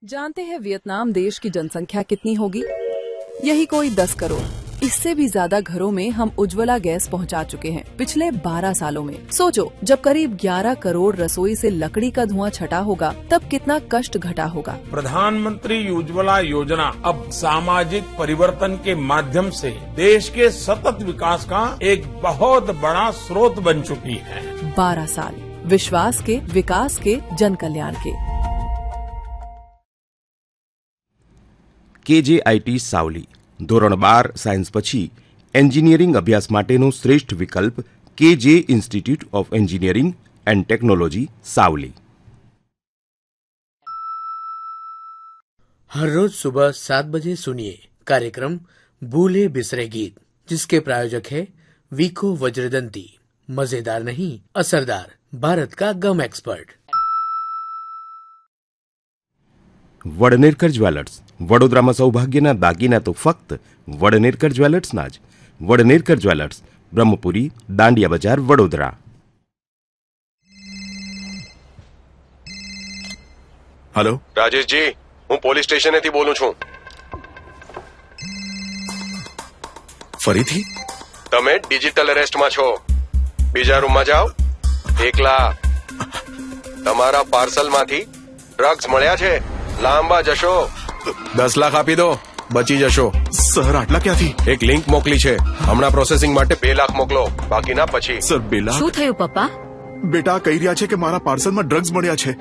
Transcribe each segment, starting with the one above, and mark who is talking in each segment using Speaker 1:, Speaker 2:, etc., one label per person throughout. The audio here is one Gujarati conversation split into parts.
Speaker 1: जानते हैं वियतनाम देश की जनसंख्या कितनी होगी? यही कोई 10 करोड़। इससे भी ज्यादा घरों में हम उज्ज्वला गैस पहुंचा चुके हैं पिछले 12 सालों में। सोचो, जब करीब 11 करोड़ रसोई से लकड़ी का धुआं छटा होगा तब कितना कष्ट घटा होगा।
Speaker 2: प्रधानमंत्री उज्ज्वला योजना अब सामाजिक परिवर्तन के माध्यम से देश के सतत विकास का एक बहुत बड़ा स्रोत बन चुकी है।
Speaker 1: 12 साल विश्वास के, विकास के, जन कल्याण के।
Speaker 3: KJIT સાવલી ધોરણ 12 સાયન્સ પછી એન્જિનિયરિંગ અભ્યાસ માટેનો શ્રેષ્ઠ વિકલ્પ KJ institute of engineering and technology Savli.
Speaker 4: हर रोज सुबह 7 बजे सुनिए कार्यक्रम भूले बिसरे गीत, जिसके प्रायोजक है वीको वज्रदंती। मजेदार नहीं, असरदार, भारत का गम एक्सपर्ट।
Speaker 3: વડનેરકર જ્વેલર્સ વડોદરામાં સૌભાગ્યના દાગીના તો ફક્ત વડનેરકર જ્વેલર્સના જ। વડનેરકર જ્વેલર્સ, બ્રહ્મપુરી, દાંડિયા બજાર, વડોદરા।
Speaker 5: हेलो
Speaker 6: राजेश जी, हूँ पोलीस स्टेशन थी बोलूं छू।
Speaker 5: फरीथी
Speaker 6: तमे डिजिटल अरेस्ट में छो। बीजा रूम में जाओ। एकला तमारा पार्सल मांथी ड्रग्स मळ्या छे। लांबा जशो। 10 लाख आपी दो, बची जशो।
Speaker 5: सर आटला क्यांथी?
Speaker 6: एक लिंक मोकली छे, हमणा प्रोसेसिंग माटे 2 लाख मोकलो, बाकीना पछी।
Speaker 5: सर 2 लाख?
Speaker 7: શું થયું પપ્પા?
Speaker 5: બેટા કહી રહ્યા છે કે મારા પાર્સલમાં ડ્રગ્સ મળ્યા છે।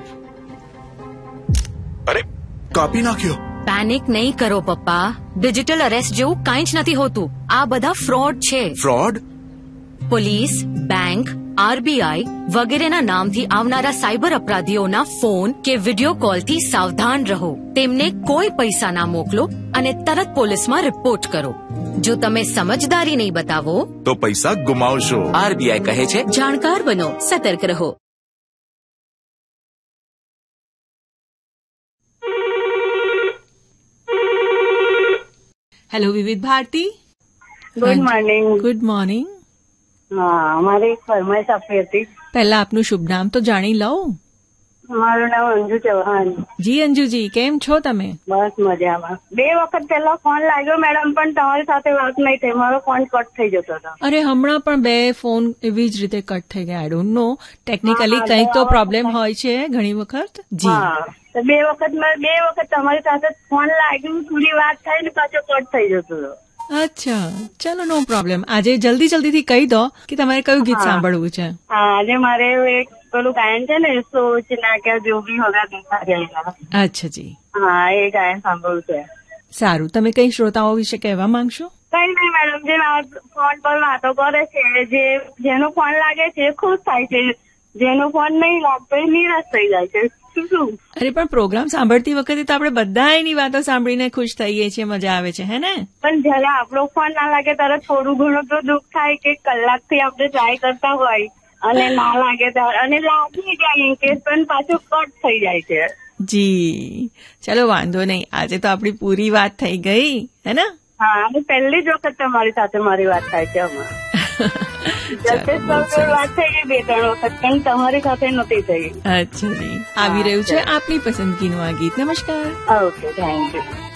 Speaker 6: અરે
Speaker 5: કાપી નાખ્યો।
Speaker 7: પેનિક નહીં કરો પપ્પા, ડિજિટલ અરેસ્ટ જેવું કાંઈ જ નથી હોતું। આ બધા ફ્રોડ છે।
Speaker 5: ફ્રોડ?
Speaker 7: પોલીસ, બેંક, RBI વગેરેના નામથી આવનારા સાયબર અપરાધીઓના ફોન કે વિડિયો કોલથી સાવધાન રહો। તેમને કોઈ પૈસા ના મોકલો અને તરત પોલીસમાં રિપોર્ટ કરો। જો તમે સમજદારી નહીં બતાવો
Speaker 5: તો પૈસા ગુમાવશો।
Speaker 7: RBI કહે છે, જાણકાર બનો, સતર્ક રહો।
Speaker 8: हेलो विविध Bharti.
Speaker 9: Good morning.
Speaker 8: Good morning.
Speaker 9: હા, અમારે એક ફરમાઈશ આપવી હતી।
Speaker 8: પહેલા આપનું શુભ નામ તો જાણી લઉં।
Speaker 9: મારું નામ અંજુ ચૌહાણ।
Speaker 8: જી અંજુજી, કેમ છો તમે?
Speaker 9: બસ મજામાં। 2 વખત પહેલા ફોન લાગ્યો મેડમ, પણ તમારી સાથે વાત નહીં થઈ, મારો ફોન કટ થઈ જતો હતો।
Speaker 8: અરે હમણાં પણ 2 ફોન એવી જ રીતે કટ થઈ ગયા। આઈ ડોન્ટ નો, ટેકનિકલી કંઈક તો પ્રોબ્લેમ હોય છે ઘણી વખત। જી
Speaker 9: હા, તો 2 વખત તમારી સાથે ફોન લાગ્યો, થોડી વાત થઈ ને પાછો કટ થઈ જતો હતો।
Speaker 8: અચ્છા, ચલો નો પ્રોબ્લેમ। આજે જલ્દીથી કહી દો કે તમારે કયું ગીત સાંભળવું છે।
Speaker 9: હા, આજે મારે એક પેલું ગાયન છે ને, સોચના કે જો ભી હોગા देखा जाएगा।
Speaker 8: અચ્છા જી,
Speaker 9: હા, એ ગાયન સાંભળવું છે।
Speaker 8: સારું, તમે કઈ શ્રોતાઓ વિશે કહેવા માંગશો?
Speaker 9: કઈ નહીં મેડમ, જે ફોન પર વાતો કરે છે, જેનો ફોન લાગે છે ખુશ થાય છે, જેનો ફોન નહીં લાગતો એ નિરાશ થઈ જાય છે।
Speaker 8: અરે પણ પ્રોગ્રામ સાંભળતી વખતે તો આપણે બધા એની વાતો સાંભળીને ખુશ થઈએ છીએ, મજા આવે છે, હે ને?
Speaker 9: પણ જયારે આપણો ફોન ના લાગે ત્યારે થોડું ઘણું તો દુઃખ થાય કે કલાકથી આપણે ટ્રાય કરતા હોય અને ના લાગે ત્યારે, અને લાગી જાય ઇનકેસ પણ પાછું કટ થઈ જાય છે।
Speaker 8: જી, ચલો વાંધો નહીં, આજે તો આપણી પૂરી વાત થઈ ગઈ, હે ને?
Speaker 9: હા, અને પહેલી જ વખત તમારી સાથે મારી વાત થાય છે હમણાં। વાત થઈ ગઈ 2-3 વખત, પણ તમારી સાથે નહોતી થઈ।
Speaker 8: અચ્છા જી, આવી રહ્યું છે આપની પસંદગીનું આ ગીત। નમસ્કાર।
Speaker 9: Okay, thank you.